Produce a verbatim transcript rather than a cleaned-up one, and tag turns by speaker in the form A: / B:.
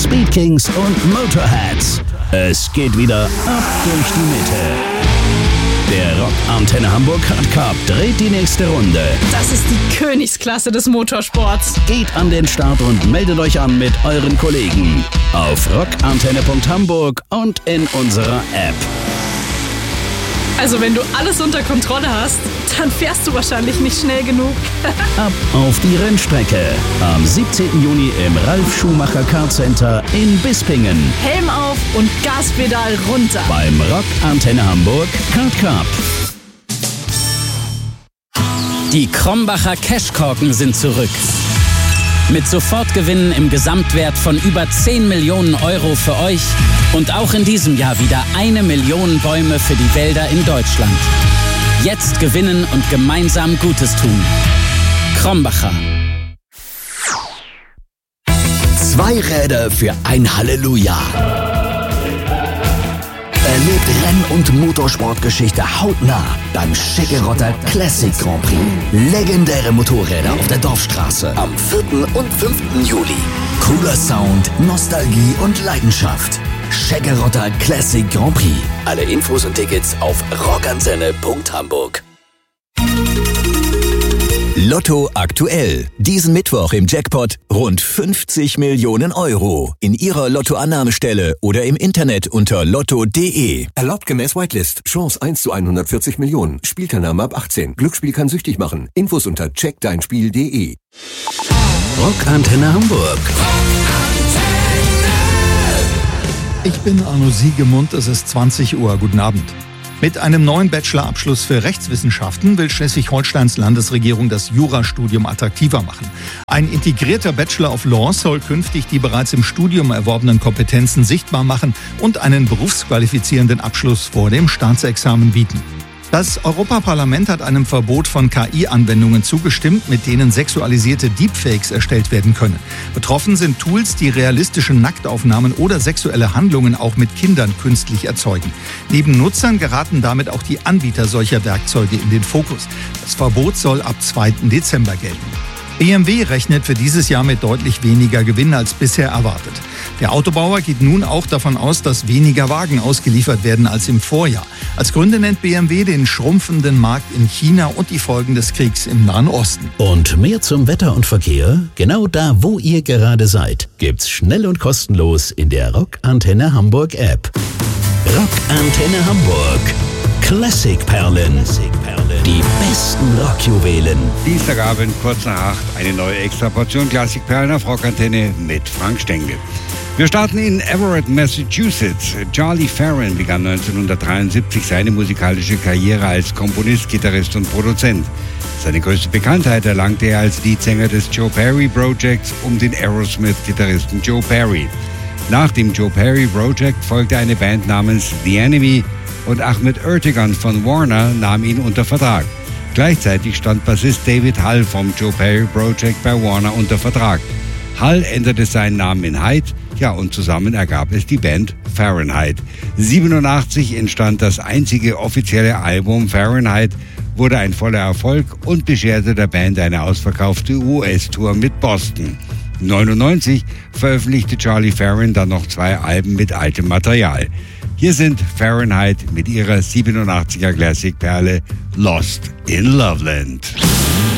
A: Speed Kings und Motorheads. Es geht wieder ab durch die Mitte. Der Rock Antenne Hamburg Hard Cup dreht die nächste Runde.
B: Das ist die Königsklasse des Motorsports.
A: Geht an den Start und meldet euch an mit euren Kollegen auf rockantenne punkt hamburg und in unserer App.
B: Also wenn du alles unter Kontrolle hast, dann fährst du wahrscheinlich nicht schnell genug.
A: Ab auf die Rennstrecke. Am siebzehnten Juni im Ralf Schumacher Car Center in Bispingen.
B: Helm auf und Gaspedal runter.
A: Beim Rock Antenne Hamburg Kart Cup.
C: Die Krombacher Cashkorken sind zurück. Mit Sofortgewinnen im Gesamtwert von über zehn Millionen Euro für euch und auch in diesem Jahr wieder eine Million Bäume für die Wälder in Deutschland. Jetzt gewinnen und gemeinsam Gutes tun. Krombacher.
D: Zwei Räder für ein Halleluja. Erlebt Renn- und Motorsportgeschichte hautnah beim Schickerotter Classic Grand Prix. Legendäre Motorräder auf der Dorfstraße am vierten und fünften Juli. Cooler Sound, Nostalgie und Leidenschaft. Schickerotter Classic Grand Prix. Alle Infos und Tickets auf rockantenne punkt hamburg.
E: Lotto aktuell. Diesen Mittwoch im Jackpot rund fünfzig Millionen Euro. In Ihrer Lottoannahmestelle oder im Internet unter lotto punkt de.
F: Erlaubt gemäß Whitelist. Chance eins zu hundertvierzig Millionen. Spielteilnahme ab achtzehn. Glücksspiel kann süchtig machen. Infos unter check dein spiel punkt de.
A: Rock Antenne Hamburg.
G: Ich bin Arno Siegemund, es ist zwanzig Uhr. Guten Abend. Mit einem neuen Bachelorabschluss für Rechtswissenschaften will Schleswig-Holsteins Landesregierung das Jurastudium attraktiver machen. Ein integrierter Bachelor of Laws soll künftig die bereits im Studium erworbenen Kompetenzen sichtbar machen und einen berufsqualifizierenden Abschluss vor dem Staatsexamen bieten. Das Europaparlament hat einem Verbot von K I-Anwendungen zugestimmt, mit denen sexualisierte Deepfakes erstellt werden können. Betroffen sind Tools, die realistische Nacktaufnahmen oder sexuelle Handlungen auch mit Kindern künstlich erzeugen. Neben Nutzern geraten damit auch die Anbieter solcher Werkzeuge in den Fokus. Das Verbot soll ab zweiten Dezember gelten. B M W rechnet für dieses Jahr mit deutlich weniger Gewinn als bisher erwartet. Der Autobauer geht nun auch davon aus, dass weniger Wagen ausgeliefert werden als im Vorjahr. Als Gründe nennt B M W den schrumpfenden Markt in China und die Folgen des Kriegs im Nahen Osten.
A: Und mehr zum Wetter und Verkehr? Genau da, wo ihr gerade seid, gibt's schnell und kostenlos in der Rock Antenne Hamburg App. Rock Antenne Hamburg. Klassikperlen. Die besten Rockjuwelen.
H: Dienstagabend, kurz nach acht, eine neue Extraportion Klassikperlen auf Rockantenne mit Frank Stengel. Wir starten in Everett, Massachusetts. Charlie Farren begann neunzehnhundertdreiundsiebzig seine musikalische Karriere als Komponist, Gitarrist und Produzent. Seine größte Bekanntheit erlangte er als Leadsänger des Joe Perry Projects um den Aerosmith-Gitarristen Joe Perry. Nach dem Joe Perry Project folgte eine Band namens The Enemy und Ahmet Ertegun von Warner nahm ihn unter Vertrag. Gleichzeitig stand Bassist David Hull vom Joe Perry Project bei Warner unter Vertrag. Hull änderte seinen Namen in Hyde, ja, und zusammen ergab es die Band Fahrenheit. siebenundachtzig entstand das einzige offizielle Album Fahrenheit, wurde ein voller Erfolg und bescherte der Band eine ausverkaufte U S-Tour mit Boston. neunundneunzig veröffentlichte Charlie Farren dann noch zwei Alben mit altem Material. Hier sind Fahrenheit mit ihrer siebenundachtziger Classic-Perle Lost in Loveland.